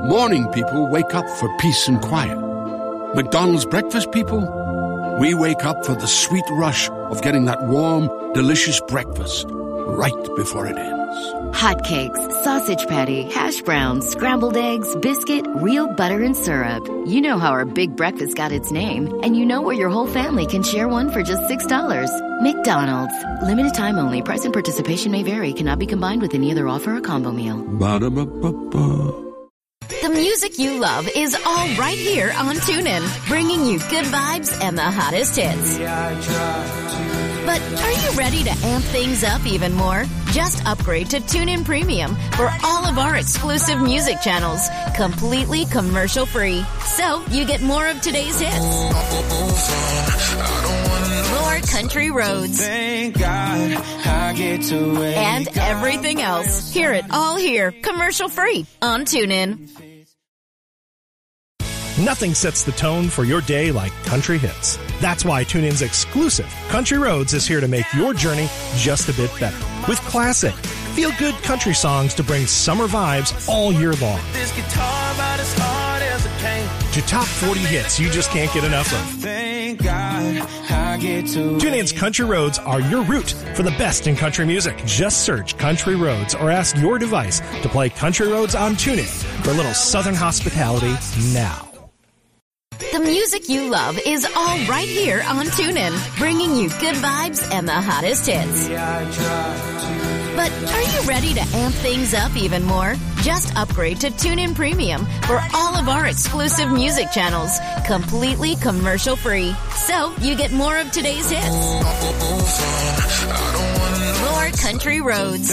Morning people wake up for peace and quiet. McDonald's breakfast people, we wake up for the sweet rush of getting that warm, delicious breakfast right before it ends. Hotcakes, sausage patty, hash browns, scrambled eggs, biscuit, real butter and syrup. You know how our big breakfast got its name, and you know where your whole family can share one for just $6. McDonald's. Limited time only. Price and participation may vary. Cannot be combined with any other offer or combo meal. Ba-da-ba-ba-ba. The music you love is all right here on TuneIn, bringing you good vibes and the hottest hits. But are you ready to amp things up even more? Just upgrade to TuneIn Premium for all of our exclusive music channels, completely commercial-free. So you get more of today's hits, more country roads, and everything else. Hear it all here, commercial-free on TuneIn. Nothing sets the tone for your day like country hits. That's why TuneIn's exclusive Country Roads is here to make your journey just a bit better. With classic, feel-good country songs to bring summer vibes all year long. To top 40 hits you just can't get enough of. TuneIn's Country Roads are your route for the best in country music. Just search Country Roads or ask your device to play Country Roads on TuneIn for a little Southern hospitality now. The music you love is all right here on TuneIn, bringing you good vibes and the hottest hits. But are you ready to amp things up even more? Just upgrade to TuneIn Premium for all of our exclusive music channels, completely commercial-free. So you get more of today's hits, more country roads,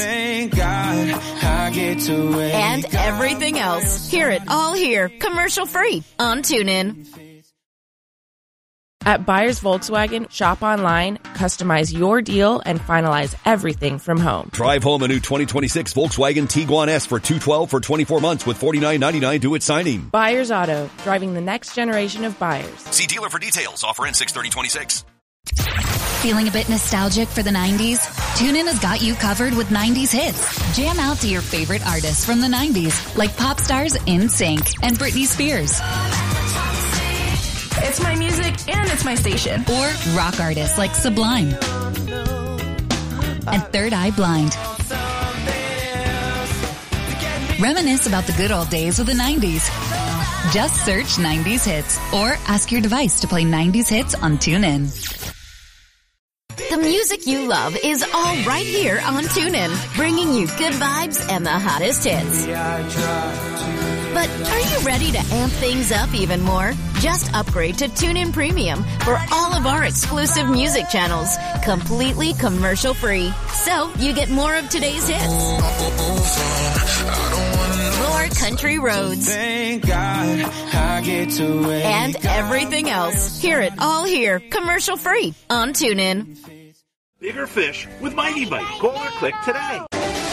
and everything else. Hear it all here, commercial-free on TuneIn. At Buyers Volkswagen, shop online, customize your deal, and finalize everything from home. Drive home a new 2026 Volkswagen Tiguan S for $212 for 24 months with $49.99 due at signing. Buyers Auto, driving the next generation of buyers. See dealer for details. Offer ends 6/30/26. Feeling a bit nostalgic for the 90s? TuneIn has got you covered with 90s hits. Jam out to your favorite artists from the 90s, like pop stars NSYNC and Britney Spears. It's my music and it's my station. Or rock artists like Sublime and Third Eye Blind. Reminisce about the good old days of the 90s. Just search 90s hits or ask your device to play 90s hits on TuneIn. The music you love is all right here on TuneIn, bringing you good vibes and the hottest hits. But are you ready to amp things up even more? Just upgrade to TuneIn Premium for all of our exclusive music channels, completely commercial-free. So you get more of today's hits, more country roads, and everything else. Hear it all here, commercial-free on TuneIn. Bigger fish with Mighty Bite. Call or click today.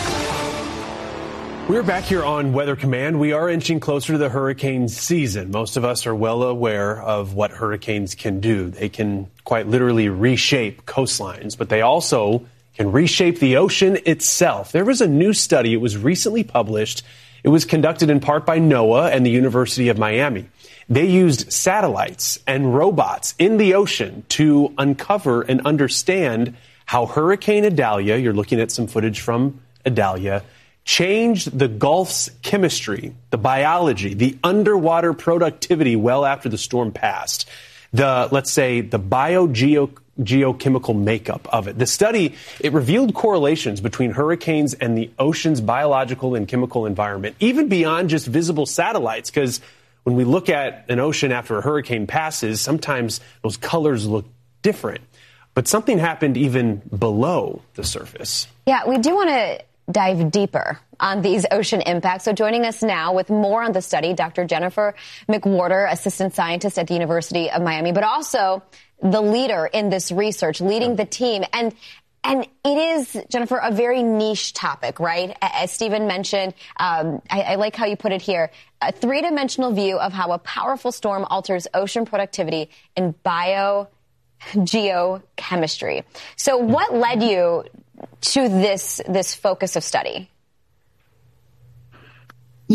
We're back here on Weather Command. We are inching closer to the hurricane season. Most of us are well aware of what hurricanes can do. They can quite literally reshape coastlines, but they also can reshape the ocean itself. There was a new study. It was recently published. It was conducted in part by NOAA and the University of Miami. They used satellites and robots in the ocean to uncover and understand how Hurricane Idalia, you're looking at some footage from Idalia, changed the Gulf's chemistry, the biology, the underwater productivity well after the storm passed. Let's say, the biogeochemical makeup of it. The study, it revealed correlations between hurricanes and the ocean's biological and chemical environment, even beyond just visible satellites, because when we look at an ocean after a hurricane passes, sometimes those colors look different. But something happened even below the surface. Yeah, we do want to dive deeper on these ocean impacts. So joining us now with more on the study, Dr. Jennifer McWhorter, assistant scientist at the University of Miami, but also the leader in this research, leading the team. And it is, Jennifer, a very niche topic, right? As Stephen mentioned, I like how you put it here, a three-dimensional view of how a powerful storm alters ocean productivity in biogeochemistry. So what led you to this focus of study?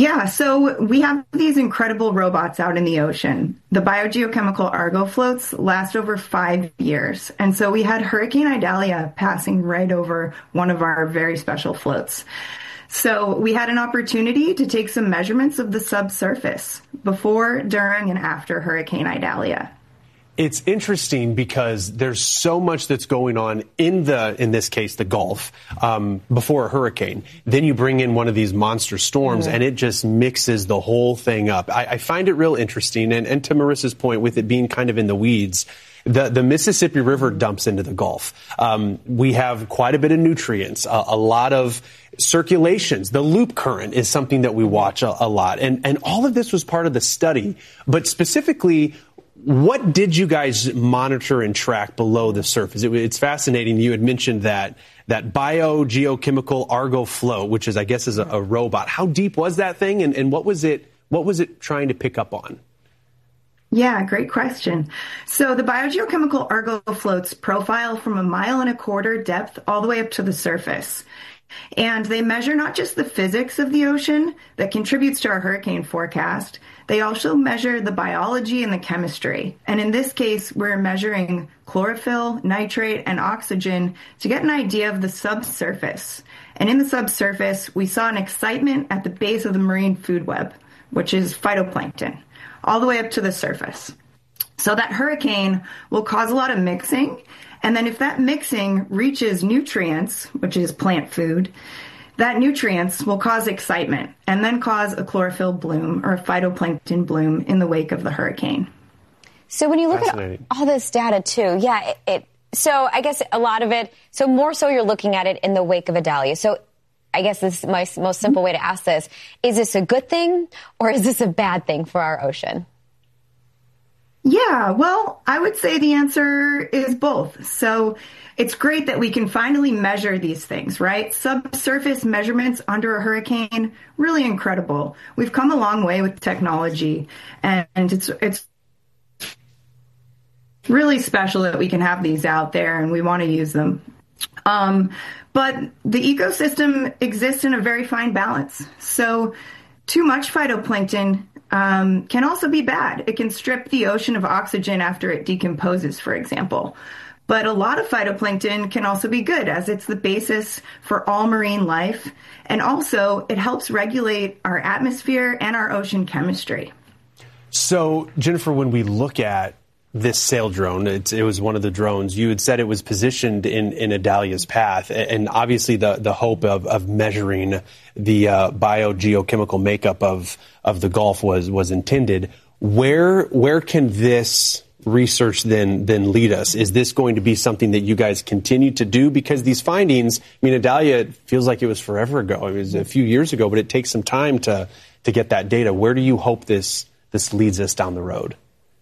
Yeah, so we have these incredible robots out in the ocean. The biogeochemical Argo floats last over 5 years. And so we had Hurricane Idalia passing right over one of our very special floats. So we had an opportunity to take some measurements of the subsurface before, during, and after Hurricane Idalia. It's interesting because there's so much that's going on in this case, the Gulf, before a hurricane. Then you bring in one of these monster storms and it just mixes the whole thing up. I find it real interesting. And to Marissa's point, with it being kind of in the weeds, the Mississippi River dumps into the Gulf. We have quite a bit of nutrients, a lot of circulations. The loop current is something that we watch a lot. And all of this was part of the study. But specifically, what did you guys monitor and track below the surface? It's fascinating. You had mentioned that biogeochemical Argo float, which is, I guess, is a robot. How deep was that thing, and what was it trying to pick up on? Yeah, great question. So the biogeochemical Argo floats profile from 1.25 miles depth all the way up to the surface. And they measure not just the physics of the ocean that contributes to our hurricane forecast, they also measure the biology and the chemistry. And in this case, we're measuring chlorophyll, nitrate, and oxygen to get an idea of the subsurface. And in the subsurface, we saw an excitement at the base of the marine food web, which is phytoplankton, all the way up to the surface. So that hurricane will cause a lot of mixing. And then if that mixing reaches nutrients, which is plant food, that nutrients will cause excitement and then cause a chlorophyll bloom or a phytoplankton bloom in the wake of the hurricane. So when you look at all this data too, so I guess a lot of it, so more so you're looking at it in the wake of Idalia. So I guess this is my most simple way to ask this. Is this a good thing or is this a bad thing for our ocean? Yeah, well, I would say the answer is both. So it's great that we can finally measure these things, right? Subsurface measurements under a hurricane, really incredible. We've come a long way with technology, and it's really special that we can have these out there, and we want to use them. But the ecosystem exists in a very fine balance. So too much phytoplankton can also be bad. It can strip the ocean of oxygen after it decomposes, for example. But a lot of phytoplankton can also be good, as it's the basis for all marine life. And also, it helps regulate our atmosphere and our ocean chemistry. So, Jennifer, when we look at this sail drone, it was one of the drones, you had said it was positioned in Idalia's path. And obviously, the hope of measuring the biogeochemical makeup of the Gulf was intended. Where can this research then lead us? Is this going to be something that you guys continue to do? Because these findings, I mean, Idalia feels like it was forever ago. It was a few years ago, but it takes some time to get that data. Where do you hope this leads us down the road?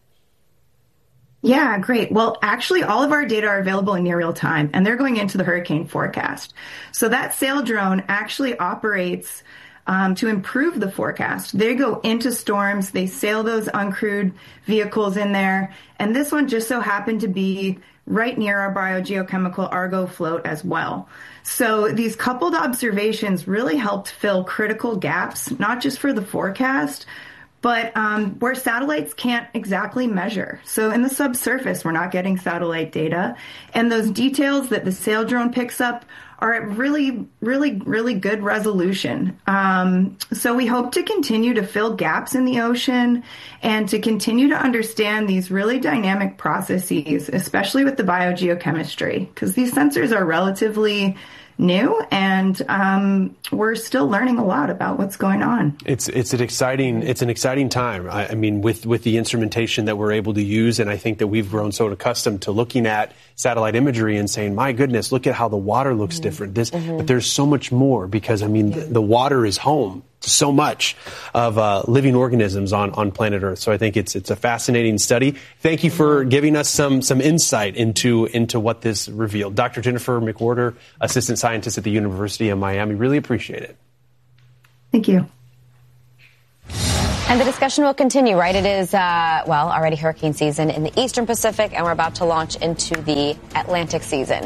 Yeah, great. Well, actually, all of our data are available in near real time, and they're going into the hurricane forecast. So that sail drone actually operates to improve the forecast. They go into storms, they sail those uncrewed vehicles in there, and this one just so happened to be right near our biogeochemical Argo float as well. So these coupled observations really helped fill critical gaps, not just for the forecast, but where satellites can't exactly measure. So in the subsurface, we're not getting satellite data. And those details that the sail drone picks up are at really, really, really good resolution. So we hope to continue to fill gaps in the ocean and to continue to understand these really dynamic processes, especially with the biogeochemistry, because these sensors are relatively new, and we're still learning a lot about what's going on. It's an exciting time. I mean, with the instrumentation that we're able to use, and I think that we've grown so accustomed to looking at satellite imagery and saying, "My goodness, look at how the water looks different." But there's so much more, because I mean, the water is home to so much of living organisms on planet Earth. So I think it's a fascinating study. Thank you for giving us some insight into what this revealed. Dr. Jennifer McWhorter, assistant scientist at the University of Miami. Really appreciate it. Thank you. And the discussion will continue, right? It is, already hurricane season in the Eastern Pacific, and we're about to launch into the Atlantic season.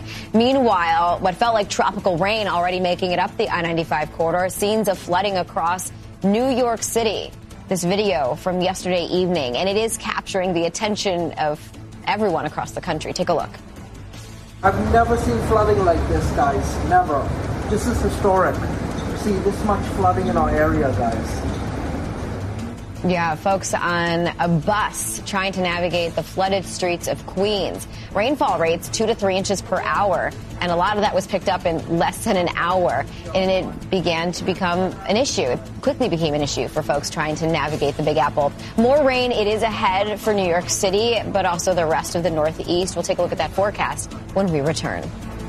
Meanwhile, what felt like tropical rain already making it up the I-95 corridor, scenes of flooding across New York City. This video from yesterday evening, and it is capturing the attention of everyone across the country. Take a look. I've never seen flooding like this, guys. Never. This is historic. See this much flooding in our area, guys. Yeah, folks on a bus trying to navigate the flooded streets of Queens. Rainfall rates 2 to 3 inches per hour, and a lot of that was picked up in less than an hour, and it began to become an issue. It quickly became an issue for folks trying to navigate the Big Apple. More rain, it is ahead for New York City, but also the rest of the Northeast. We'll take a look at that forecast when we return.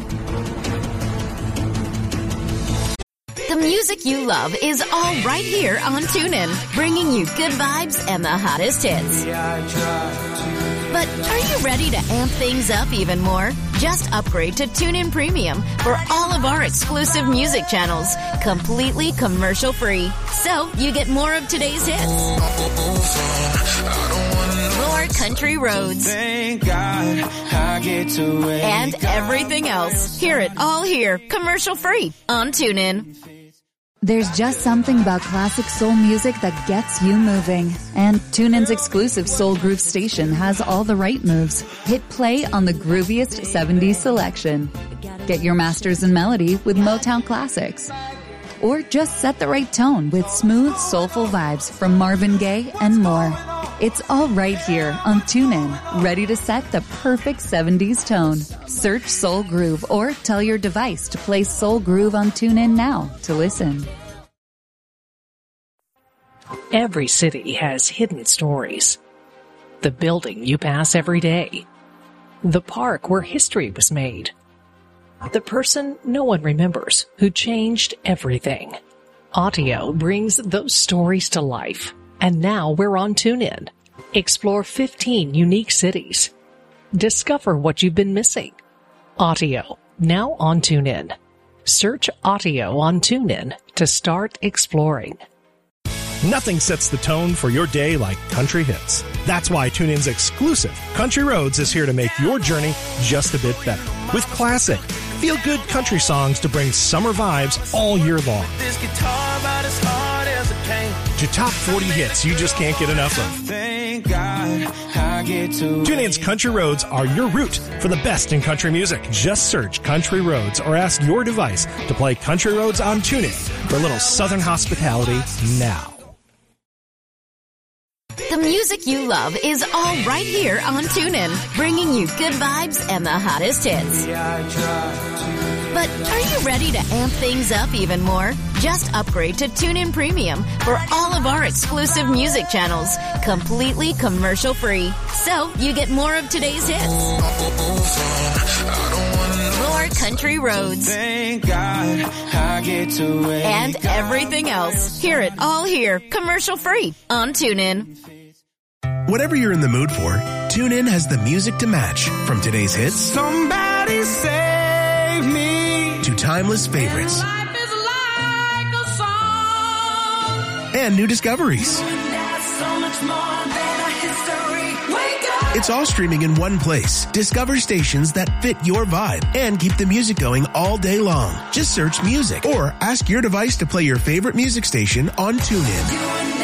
The music you love is all right here on TuneIn, bringing you good vibes and the hottest hits. But are you ready to amp things up even more? Just upgrade to TuneIn Premium for all of our exclusive music channels, completely commercial-free. So you get more of today's hits, more country roads, and everything else. Hear it all here, commercial-free on TuneIn. There's just something about classic soul music that gets you moving. And TuneIn's exclusive Soul Groove station has all the right moves. Hit play on the grooviest 70s selection. Get your masters in melody with Motown classics. Or just set the right tone with smooth, soulful vibes from Marvin Gaye and more. It's all right here on TuneIn, ready to set the perfect 70s tone. Search Soul Groove or tell your device to play Soul Groove on TuneIn now to listen. Every city has hidden stories. The building you pass every day. The park where history was made. The person no one remembers who changed everything. Audio brings those stories to life. And now we're on TuneIn. Explore 15 unique cities. Discover what you've been missing. Audio, now on TuneIn. Search Audio on TuneIn to start exploring. Nothing sets the tone for your day like country hits. That's why TuneIn's exclusive Country Roads is here to make your journey just a bit better. With classic, feel-good country songs to bring summer vibes all year long. This guitar about as hard as it came. To top 40 hits you just can't get enough of. Thank God I get to TuneIn's Country Roads are your route for the best in country music. Just search Country Roads or ask your device to play Country Roads on TuneIn for a little southern hospitality now. The music you love is all right here on TuneIn, bringing you good vibes and the hottest hits. But are you ready to amp things up even more? Just upgrade to TuneIn Premium for all of our exclusive music channels, completely commercial-free. So you get more of today's hits, more country roads, thank God I get to and everything else. Hear it all here, commercial-free on TuneIn. Whatever you're in the mood for, TuneIn has the music to match. From today's hits, somebody save me, to timeless favorites, life is like a song, and new discoveries. so much more than a history. Wake up. It's all streaming in one place. Discover stations that fit your vibe and keep the music going all day long. Just search music or ask your device to play your favorite music station on TuneIn.